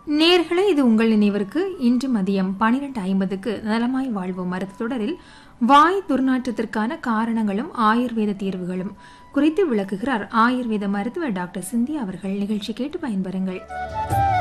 நேயர்களே, இது உங்கள் நினைவிற்கு இன்று மதியம் 12:50க்கு நலமாய் வாழ்வோம் மருத்துவ தொடரில் வாய் துர்நாற்றத்திற்கான காரணங்களும் ஆயுர்வேத தீர்வுகளும் குறித்து விளக்குகிறார் ஆயுர்வேத மருத்துவர் டாக்டர் சிந்தியா அவர்கள். நிகழ்ச்சி கேட்டு பயன்பெறுங்கள்.